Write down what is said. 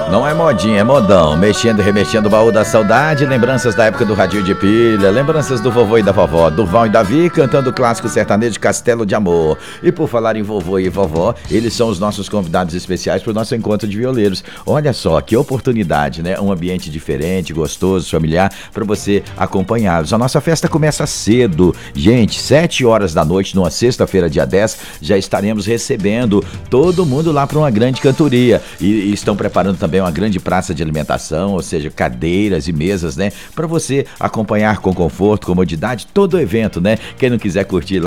Não é modinha, é modão. Mexendo e remexendo o baú da saudade. Lembranças da época do radinho de pilha. Lembranças do vovô e da vovó. Durval e Davi cantando o clássico sertanejo Castelo de Amor. E por falar em vovô e vovó, eles são os nossos convidados especiais para o nosso encontro de violeiros. Olha só, que oportunidade, né? Um ambiente diferente, gostoso, familiar, para você acompanhá-los. A nossa festa começa cedo. Gente, 7 horas da noite, numa sexta-feira, dia 10, já estaremos recebendo todo mundo lá para uma grande cantoria. E estão preparando também uma grande praça de alimentação, ou seja, cadeiras e mesas, né? Para você acompanhar com conforto, comodidade, todo o evento, né? Quem não quiser curtir